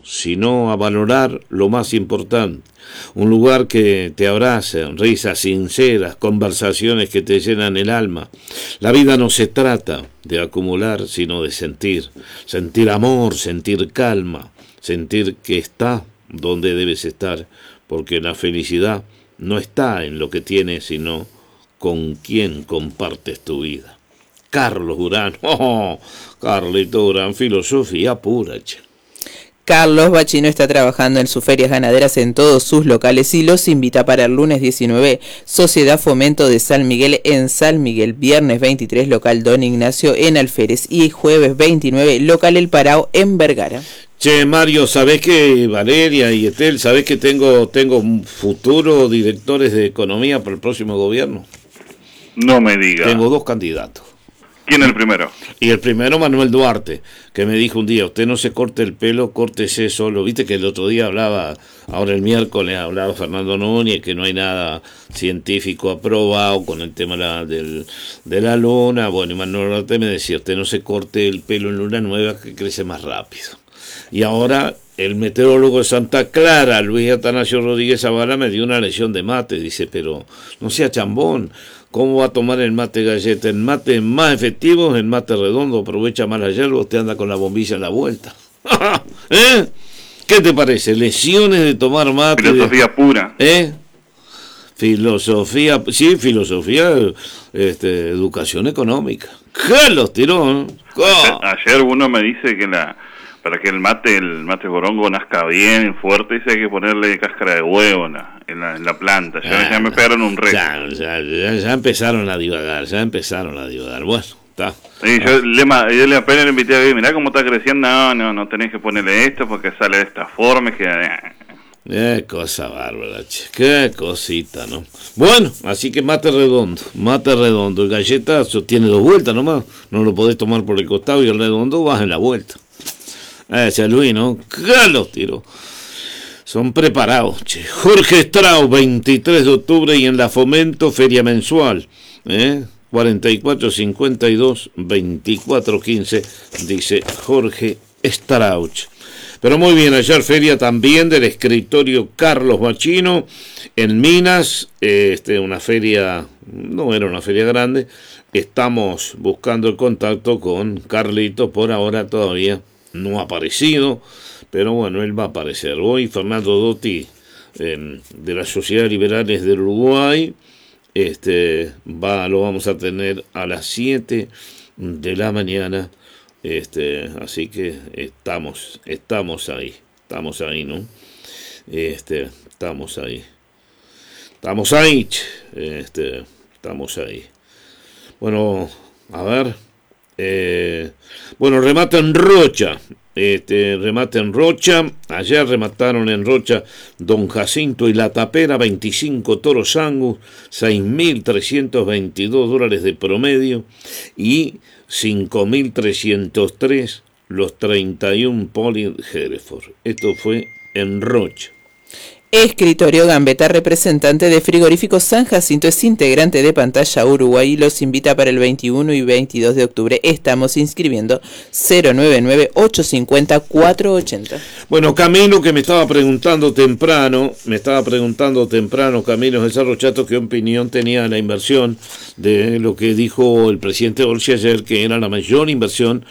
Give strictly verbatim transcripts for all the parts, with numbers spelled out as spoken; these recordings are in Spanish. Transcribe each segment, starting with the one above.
sino a valorar lo más importante. Un lugar que te abrace, risas sinceras, conversaciones que te llenan el alma. La vida no se trata de acumular, sino de sentir. Sentir amor, sentir calma, sentir que está donde debes estar, porque la felicidad no está en lo que tienes, sino con quién compartes tu vida. Carlos Durán, oh, Carlito Durán, filosofía pura, che. Carlos Bachino está trabajando en sus ferias ganaderas en todos sus locales y los invita para el lunes diecinueve, Sociedad Fomento de San Miguel en San Miguel, viernes veintitrés, local Don Ignacio en Alférez y jueves veintinueve, local El Parao en Vergara. Che, Mario, ¿sabés que Valeria y Estel, sabés que tengo, tengo futuros directores de economía para el próximo gobierno? No me diga. Tengo dos candidatos. ¿Quién es el primero? Y el primero, Manuel Duarte, que me dijo un día, usted no se corte el pelo, córtese solo. Viste que el otro día hablaba, ahora el miércoles hablaba Fernando Núñez, que no hay nada científico aprobado con el tema la, del, de la luna. Bueno, y Manuel Duarte me decía, usted no se corte el pelo en luna nueva, que crece más rápido. Y ahora el meteorólogo de Santa Clara, Luis Atanasio Rodríguez Zavala, me dio una lección de mate. Dice, pero no sea chambón. ¿Cómo va a tomar el mate galleta? El mate más efectivo es el mate redondo, aprovecha más la hierba, usted anda con la bombilla en la vuelta. ¿Eh? ¿Qué te parece? Lesiones de tomar mate. Filosofía de... pura. ¿Eh? Filosofía, sí, filosofía, este, educación económica. ¿Qué los tiró? Ayer, ayer uno me dice que la para que el mate, el mate borongo nazca bien, fuerte, dice hay que ponerle cáscara de huevo en la, en la, en la planta. Ya, ah, ya me pegaron un reto. Ya, ya, ya, ya empezaron a divagar, ya empezaron a divagar. Bueno, está. Sí, yo, le, yo le apenas le invité a ver, mirá cómo está creciendo. No, no, no tenés que ponerle esto porque sale de esta forma. Que... Qué cosa bárbara, che. Qué cosita, ¿no? Bueno, así que mate redondo, mate redondo. El galleta tiene dos vueltas nomás. No lo podés tomar por el costado y el redondo vas en la vuelta. Ese Luis, ¿no? ¿Qué los tiró? Son preparados, che. Jorge Strauss, veintitrés de octubre y en la Fomento, feria mensual, ¿eh? cuarenta y cuatro cincuenta y dos veinticuatro quince, dice Jorge Strauss. Pero muy bien, ayer feria también del escritorio Carlos Bachino en Minas, este, una feria, no era una feria grande, estamos buscando el contacto con Carlito, por ahora todavía no ha aparecido, pero bueno, él va a aparecer. Hoy Fernando Dotti, eh, de las Sociedades Liberales del Uruguay, este, va, lo vamos a tener a las siete de la mañana, este, así que estamos, estamos ahí, estamos ahí, ¿no? Este, estamos ahí, estamos ahí, este, estamos ahí. Bueno, a ver. Eh, bueno, remata en Rocha, este, remata en Rocha, ayer remataron en Rocha Don Jacinto y La Tapera, veinticinco toros Angus, seis mil trescientos veintidós dólares de promedio y cinco mil trescientos tres los treinta y uno Poli Hereford. Esto fue en Rocha. Escritorio Gambetta, representante de Frigoríficos San Jacinto, es integrante de Pantalla Uruguay y los invita para el veintiuno y veintidós de octubre. Estamos inscribiendo cero nueve nueve ocho cinco cero cuatro ocho cero. Bueno, Camilo, que me estaba preguntando temprano, me estaba preguntando temprano, Camilo Desarrochato, qué opinión tenía la inversión de lo que dijo el presidente Orsi ayer, que era la mayor inversión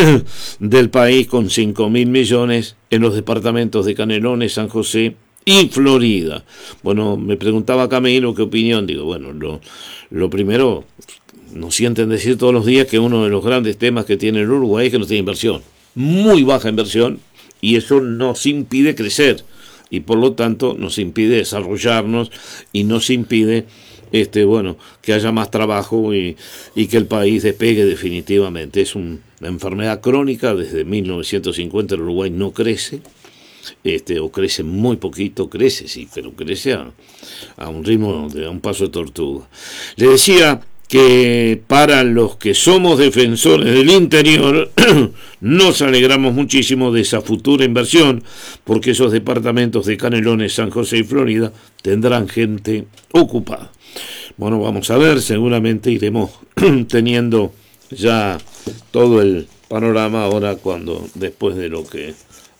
del país con cinco mil millones en los departamentos de Canelones, San José y Florida. Bueno, me preguntaba Camilo qué opinión. Digo, bueno, lo, lo primero, nos sienten decir todos los días que uno de los grandes temas que tiene el Uruguay es que no tiene inversión, muy baja inversión, y eso nos impide crecer, y por lo tanto nos impide desarrollarnos, y nos impide, este, bueno, que haya más trabajo y, y que el país despegue definitivamente. Es un, una enfermedad crónica, desde mil novecientos cincuenta el Uruguay no crece, Este, o crece muy poquito, crece sí, pero crece a, a un ritmo, de a un paso de tortuga. Le decía que para los que somos defensores del interior, nos alegramos muchísimo de esa futura inversión, porque esos departamentos de Canelones, San José y Florida tendrán gente ocupada. Bueno, vamos a ver, seguramente iremos teniendo ya todo el panorama ahora, cuando después de lo que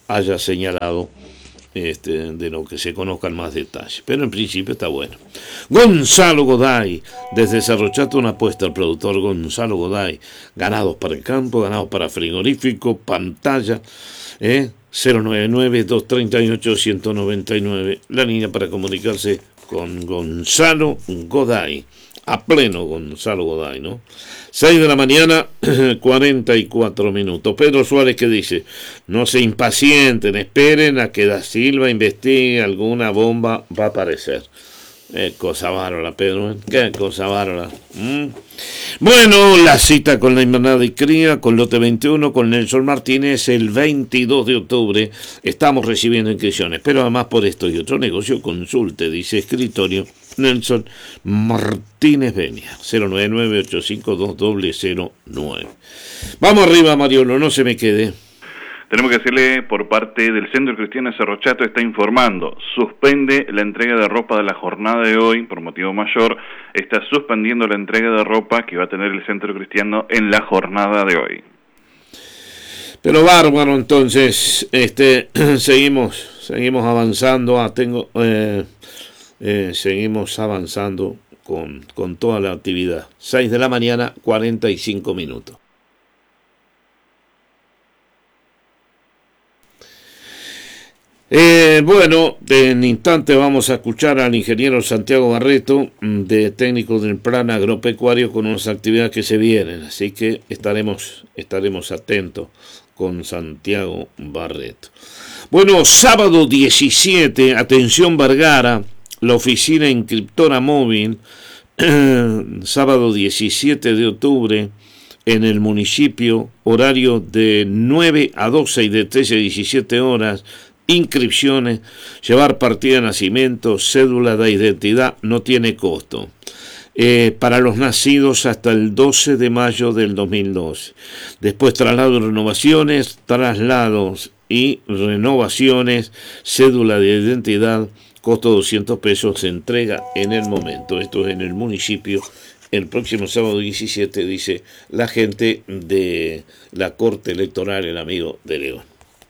haya señalado, este, de lo que se conozcan más detalles. Pero en principio está bueno. Gonzalo Goday, desde Cerro Chato, una apuesta al productor Gonzalo Goday. Ganados para el campo, ganados para frigorífico, pantalla, ¿eh? cero nueve nueve, dos tres ocho, uno cero nueve nueve, la línea para comunicarse con Gonzalo Goday. A pleno Gonzalo Goday, ¿no? seis de la mañana, cuarenta y cuatro minutos. Pedro Suárez, que dice: no se impacienten, esperen a que Da Silva investigue, alguna bomba va a aparecer. Qué cosa bárbara, Pedro, ¿eh? Qué cosa bárbara. ¿Mm? Bueno, la cita con la invernada y cría, con Lote veintiuno, con Nelson Martínez, el veintidós de octubre. Estamos recibiendo inscripciones, pero además por esto y otro negocio, consulte, dice escritorio Nelson Martínez Benia, cero nueve nueve, ocho cinco dos, cero cero nueve. Vamos arriba, Mariolo, no se me quede. Tenemos que decirle, por parte del Centro Cristiano Cerro Chato, está informando, suspende la entrega de ropa de la jornada de hoy, por motivo mayor, está suspendiendo la entrega de ropa que va a tener el Centro Cristiano en la jornada de hoy. Pero bárbaro, entonces, este, seguimos, seguimos avanzando, ah, tengo, eh, eh, seguimos avanzando con, con toda la actividad. seis de la mañana, cuarenta y cinco minutos. Eh, bueno, en instante vamos a escuchar al ingeniero Santiago Barreto, de técnico del plan agropecuario, con unas actividades que se vienen, así que estaremos, estaremos atentos con Santiago Barreto. Bueno, sábado diecisiete, atención Vergara, la oficina inscriptora móvil, sábado diecisiete de octubre, en el municipio, horario de nueve a doce y de trece a diecisiete horas, inscripciones, llevar partida de nacimiento, cédula de identidad, no tiene costo. Eh, para los nacidos hasta el doce de mayo del dos mil doce. Después traslado y renovaciones, traslados y renovaciones, cédula de identidad, costo doscientos pesos, se entrega en el momento. Esto es en el municipio. El próximo sábado diecisiete, dice la gente de la Corte Electoral, el amigo de León.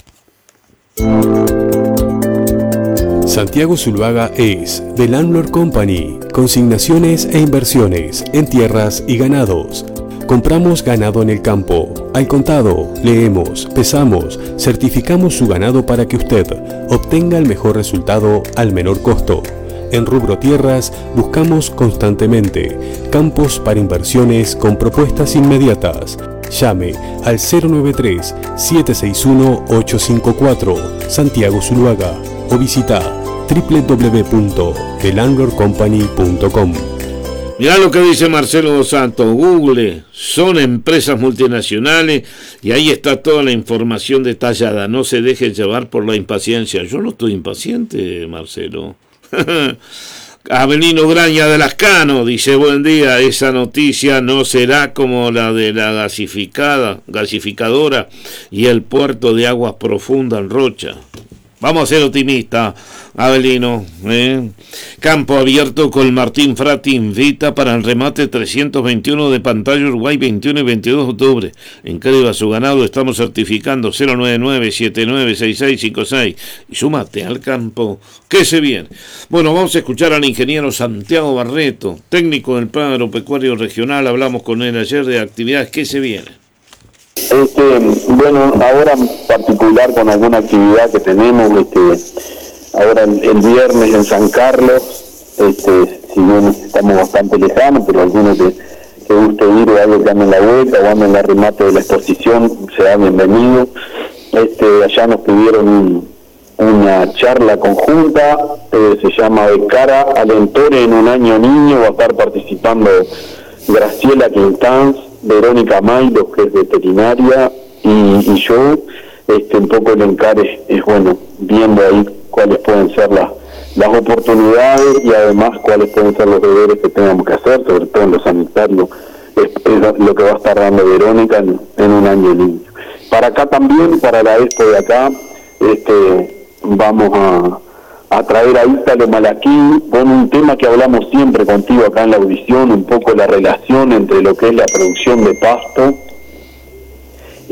Santiago Zuluaga es The Landlord Company, consignaciones e inversiones en tierras y ganados. Compramos ganado en el campo, al contado, leemos, pesamos, certificamos su ganado para que usted obtenga el mejor resultado al menor costo. En rubro tierras buscamos constantemente campos para inversiones con propuestas inmediatas. Llame al cero nueve tres, siete seis uno, ocho cinco cuatro, Santiago Zuluaga, o visita doble u doble u doble u punto the landlord company punto com. Mirá lo que dice Marcelo Dos Santos: Google son empresas multinacionales y ahí está toda la información detallada. No se deje llevar por la impaciencia. Yo no estoy impaciente, Marcelo. Avelino Graña de Lascano dice: buen día, esa noticia no será como la de la gasificada, gasificadora y el puerto de aguas profundas en Rocha. Vamos a ser optimistas, Avelino. ¿eh? Campo abierto con Martín Frati invita para el remate trescientos veintiuno de Pantalla Uruguay, veintiuno y veintidós de octubre. Inscriba su ganado, estamos certificando cero nueve nueve, siete nueve seis seis cinco seis. Y súmate al campo, que se viene. Bueno, vamos a escuchar al ingeniero Santiago Barreto, técnico del Plan Agropecuario Regional. Hablamos con él ayer de actividades que se vienen. Este, bueno, ahora en particular con alguna actividad que tenemos, este, ahora el, el viernes en San Carlos, este, si bien estamos bastante lejanos, pero algunos que, que guste ir o algo que anden la vuelta o anden la remate de la exposición, sea bienvenido. Este, allá nos pidieron un, una charla conjunta, eh, se llama De cara al Entore en un año niño, va a estar participando Graciela Quintanz, Verónica Maylos, que es veterinaria, y, y yo, este, un poco el encare es, bueno, viendo ahí cuáles pueden ser las, las oportunidades y además cuáles pueden ser los deberes que tengamos que hacer, sobre todo en lo sanitario, es, es lo que va a estar dando Verónica en, en un año niño. Para acá también, para la expo de acá, este, vamos a... a traer a Ítalo Malaquín con un tema que hablamos siempre contigo acá en la audición, un poco la relación entre lo que es la producción de pasto y,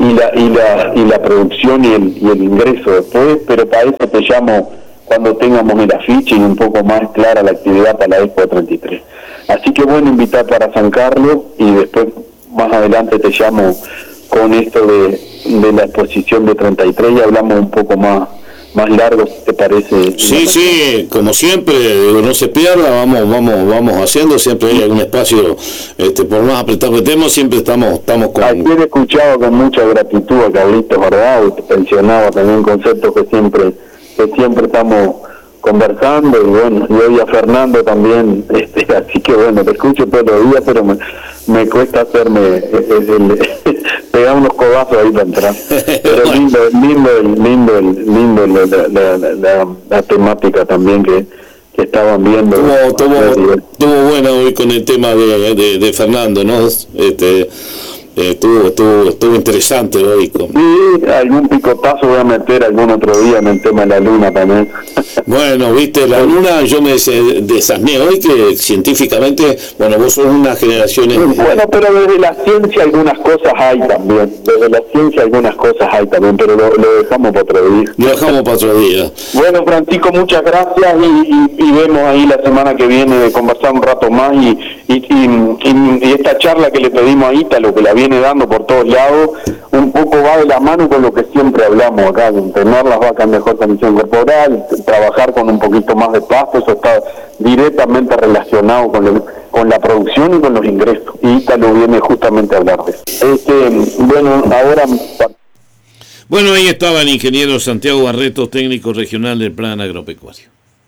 y la y la y la producción y el, y el ingreso después, pero para eso te llamo cuando tengamos el afiche y un poco más clara la actividad para la Expo treinta y tres. Así que bueno, invitar para San Carlos y después más adelante te llamo con esto de, de la exposición de treinta y tres y hablamos un poco más más largo, si te parece. Sí, sí, como siempre, digo, no se pierda, vamos vamos vamos haciendo, siempre hay algún espacio, este por más apretado que estemos, siempre estamos estamos con... Aquí he escuchado con mucha gratitud a Carlitos, ¿verdad? Y pensionaba también conceptos que siempre que siempre estamos conversando, y bueno, y hoy a Fernando también, este, así que bueno, te escucho todos los días, pero me, me cuesta hacerme el, el, el, pegar unos codazos ahí para entrar. Pero lindo, lindo, lindo, lindo la, la, la, la, la temática también que, que estaban viendo. Tuvo, tuvo, tuvo buena hoy con el tema de, de, de Fernando, ¿no? Este, eh, tuvo, tuvo, tuvo interesante hoy. Con... Sí, algún picotazo voy a meter algún otro día en el tema de la luna también. Bueno, viste, la luna, yo me desasné hoy que científicamente, bueno, vos sos una generación... Bueno, pero desde la ciencia algunas cosas hay también, desde la ciencia algunas cosas hay también, pero lo, lo dejamos para otro día. Lo dejamos para otro día. Bueno, Francisco, muchas gracias y, y, y vemos ahí la semana que viene de conversar un rato más y, y, y, y, y esta charla que le pedimos a Ítalo, que la viene dando por todos lados, un poco va de la mano con lo que siempre hablamos acá, de entrenar las vacas en mejor condición corporal, trabajar con un poquito más de pasto, eso está directamente relacionado con, el, con la producción y con los ingresos. Y Ítalo viene justamente a hablar de eso. Este, bueno, ahora... Bueno, ahí estaba el ingeniero Santiago Barreto, técnico regional del Plan Agropecuario.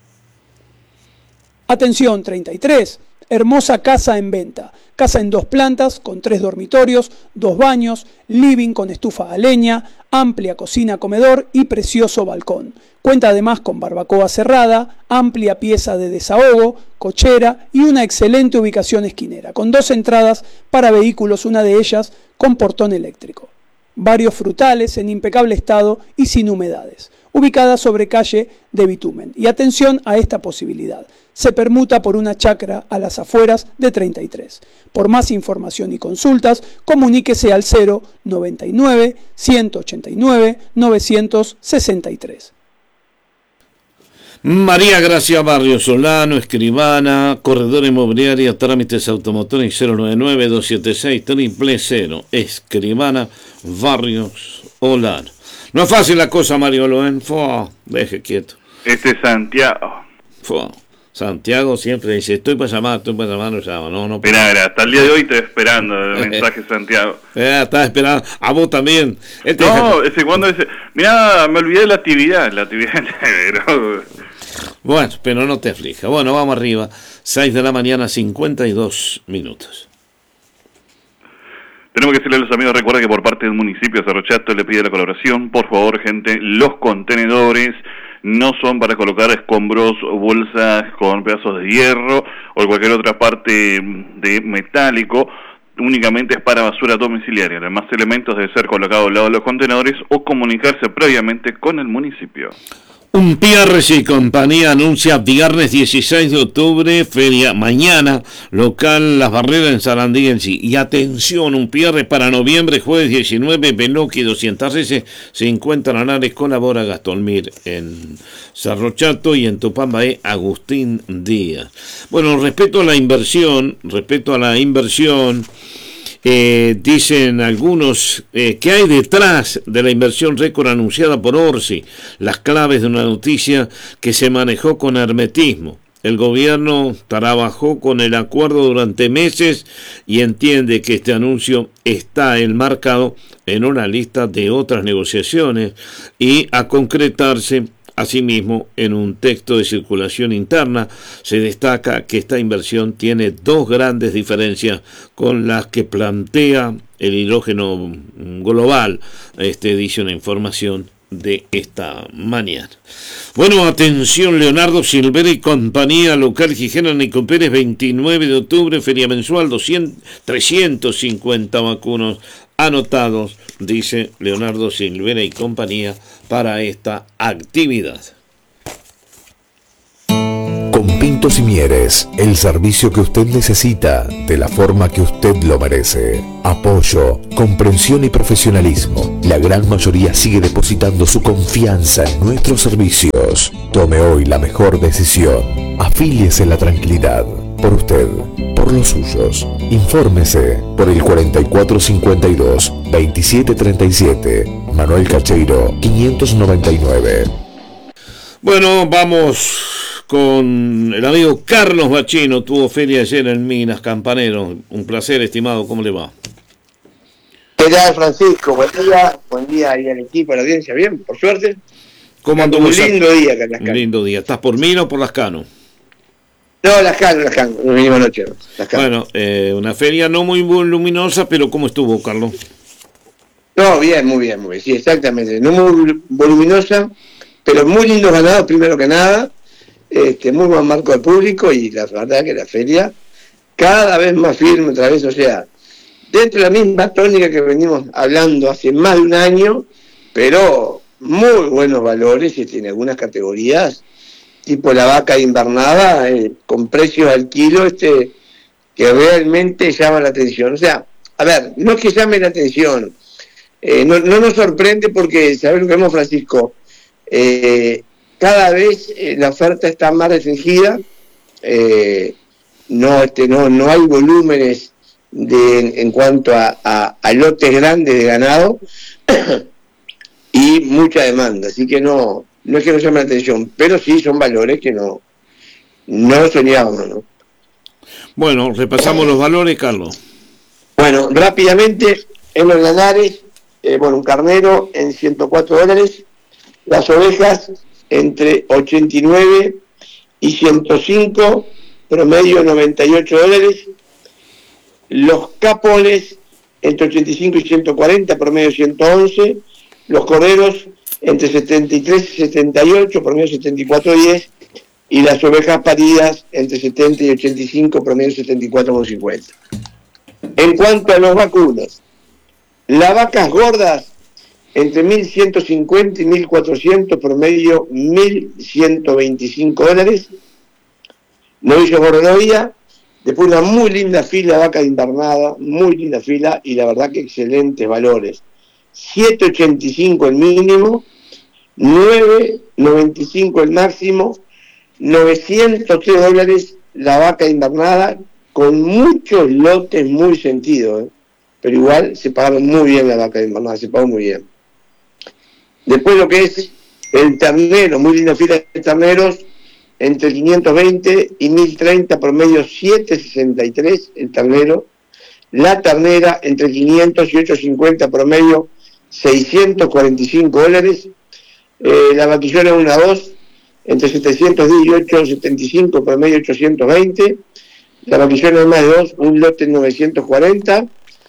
Atención, treinta y tres. Hermosa casa en venta. Casa en dos plantas, con tres dormitorios, dos baños, living con estufa a leña, amplia cocina-comedor y precioso balcón. Cuenta además con barbacoa cerrada, amplia pieza de desahogo, cochera y una excelente ubicación esquinera, con dos entradas para vehículos, una de ellas con portón eléctrico. Varios frutales en impecable estado y sin humedades, ubicada sobre calle de bitumen. Y atención a esta posibilidad. Se permuta por una chacra a las afueras de treinta y tres. Por más información y consultas, comuníquese al cero noventa y nueve, ciento ochenta y nueve, novecientos sesenta y tres. María Gracia Barrio Solano, escribana, corredora inmobiliaria, trámites automotores cero noventa y nueve, doscientos setenta y seis, triple cero, escribana Barrios Solano. No es fácil la cosa, Mario Loen, Fua, deje quieto. Este es Santiago. Fua. Santiago siempre dice, estoy para llamar, estoy para llamar, no llama, no, no. Mira, mira, hasta el día de hoy estoy esperando el mensaje, Santiago. Eh, estás esperando, a vos también. Este no, ese cuando dice, mira, me olvidé de la actividad, la actividad negro. Bueno, pero no te aflija. Bueno, vamos arriba, seis de la mañana, cincuenta y dos minutos. Tenemos que decirle a los amigos, recuerda que por parte del municipio de Cerro Chato le pide la colaboración. Por favor, gente, los contenedores no son para colocar escombros o bolsas con pedazos de hierro o cualquier otra parte de metálico. Únicamente es para basura domiciliaria. Además, elementos deben ser colocados al lado de los contenedores o comunicarse previamente con el municipio. Un Pierres y compañía anuncia viernes dieciséis de octubre, feria mañana, local Las Barreras en Sarandí en sí. Y atención, un Pierres para noviembre, jueves diecinueve, Beloqui doscientos trece, cincuenta Lanares, colabora Gastón Mir en Cerro Chato y en Tupambaé, Agustín Díaz. Bueno, respecto a la inversión, respecto a la inversión, Eh, dicen algunos eh, que hay detrás de la inversión récord anunciada por Orsi, las claves de una noticia que se manejó con hermetismo. El gobierno trabajó con el acuerdo durante meses y entiende que este anuncio está enmarcado en una lista de otras negociaciones y a concretarse. Asimismo, en un texto de circulación interna se destaca que esta inversión tiene dos grandes diferencias con las que plantea el hidrógeno global. Este dice una información de esta mañana. Bueno, atención, Leonardo Silvera y compañía local Gijena Nico Pérez, veintinueve de octubre, feria mensual, doscientos, trescientos cincuenta vacunos anotados, dice Leonardo Silvera y compañía, para esta actividad. Con Pinto Frutos y Mieres, el servicio que usted necesita de la forma que usted lo merece. Apoyo, comprensión y profesionalismo. La gran mayoría sigue depositando su confianza en nuestros servicios. Tome hoy la mejor decisión. Afíliese en la tranquilidad. Por usted, por los suyos. Infórmese por el cuarenta y cuatro cincuenta y dos, veintisiete treinta y siete. Manuel Cacheiro, quinientos noventa y nueve. Bueno, vamos con el amigo Carlos Bachino. Tuvo feria ayer en Minas, Campanero. Un placer, estimado. ¿Cómo le va? ¿Qué tal, Francisco? Buen día. Buen día ahí al equipo, a la audiencia. Bien, por suerte. ¿Cómo andó? Un lindo día acá en Las Un lindo día. ¿Estás por Minas o por Lascano? No, Lascano, Lascano. Nos vinimos anoche. Lascano. Bueno, eh, una feria no muy luminosa, pero ¿cómo estuvo, Carlos? No, bien, muy bien, muy bien. Sí, exactamente. No muy voluminosa, pero muy lindos ganados, primero que nada. Este, muy buen marco de público y la verdad que la feria cada vez más firme otra vez, o sea, dentro de la misma tónica que venimos hablando hace más de un año, pero muy buenos valores y tiene algunas categorías, tipo la vaca invernada, eh, con precios al kilo este que realmente llaman la atención. O sea, a ver, no es que llame la atención, eh, no, no nos sorprende porque, ¿sabes lo que vemos, Francisco? Eh, cada vez eh, la oferta está más restringida, eh, no, este, no, no hay volúmenes de, en cuanto a, a, a lotes grandes de ganado y mucha demanda, así que no, no es que no llame la atención, pero sí son valores que no, no soñábamos, ¿no? Bueno, repasamos los valores, Carlos. Bueno, rápidamente, en los lanares, eh, bueno, un carnero en ciento cuatro dólares, las ovejas entre ochenta y nueve y ciento cinco, promedio noventa y ocho dólares, los capones entre ochenta y cinco y ciento cuarenta, promedio ciento once, los corderos entre setenta y tres y setenta y ocho, promedio setenta y cuatro diez, y las ovejas paridas entre setenta y ochenta y cinco, promedio setenta y cuatro cincuenta. En cuanto a los vacunos, las vacas gordas entre mil ciento cincuenta y mil cuatrocientos, promedio mil ciento veinticinco dólares, novillos gordonovia, después una muy linda fila de vaca invernada, muy linda fila, y la verdad que excelentes valores. siete ochenta y cinco el mínimo, nueve noventa y cinco el máximo, novecientos tres dólares la vaca invernada, con muchos lotes muy sentidos, ¿eh? Pero igual se pagaron muy bien la vaca invernada, se pagó muy bien. Después lo que es el ternero, muy linda fila de terneros, entre quinientos veinte y mil treinta, promedio siete sesenta y tres el ternero. La ternera entre quinientos y ochocientos cincuenta, promedio seiscientos cuarenta y cinco dólares. Eh, la vaquillona uno a dos, entre setecientos diez y ochocientos setenta y cinco, promedio ochocientos veinte. La vaquillona más de dos, un lote novecientos cuarenta.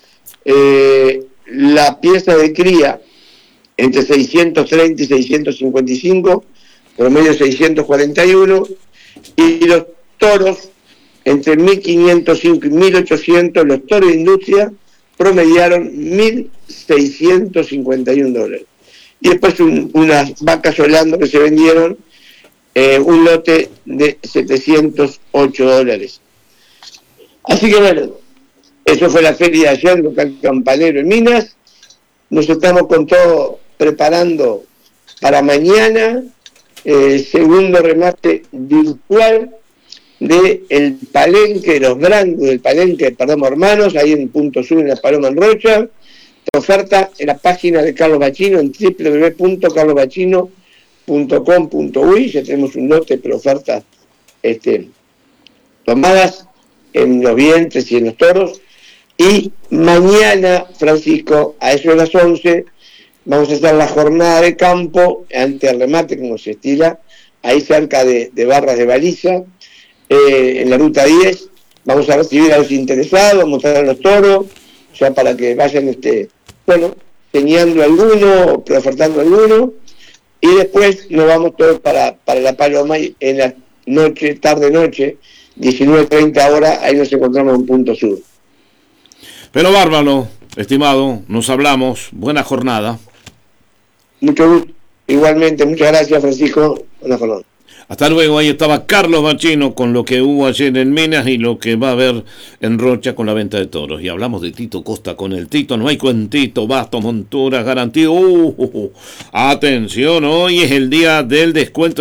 Eh, la pieza de cría entre seiscientos treinta y seiscientos cincuenta y cinco, promedio seiscientos cuarenta y uno, y los toros entre mil quinientos cinco y mil ochocientos, los toros de industria promediaron mil seiscientos cincuenta y un dólares. Y después un, unas vacas Holando que se vendieron, eh, un lote de setecientos ocho dólares. Así que bueno, eso fue la feria de ayer, local Campanero en Minas. Nos estamos con todo preparando para mañana, eh, segundo remate virtual de el palenque de los blancos, del palenque de Perdomo Hermanos, ahí en Punto Sur, en la Paloma en Rocha. La oferta en la página de Carlos Bachino, en w w w punto carlos bachino punto com punto u y. Ya tenemos un lote, pero ofertas este, tomadas en los vientres y en los toros. Y mañana, Francisco, a eso de las once, vamos a hacer la jornada de campo, ante el remate, como se estila, ahí cerca de, de Barras de Baliza, eh, en la ruta diez. Vamos a recibir a los interesados, mostrar a los toros, ya para que vayan, este, bueno, teniendo alguno, preofertando alguno, y después nos vamos todos para, para La Paloma en la noche, tarde-noche, diecinueve treinta horas, ahí nos encontramos en Punto Sur. Pero bárbaro, estimado, nos hablamos, buena jornada. Mucho gusto, igualmente, muchas gracias, Francisco, buena jornada. Hasta luego, ahí estaba Carlos Bachino con lo que hubo ayer en Minas y lo que va a haber en Rocha con la venta de toros. Y hablamos de Tito Costa con el Tito, no hay cuentito, basto, monturas, garantido. Uh, uh, uh. Atención, hoy es el día del descuento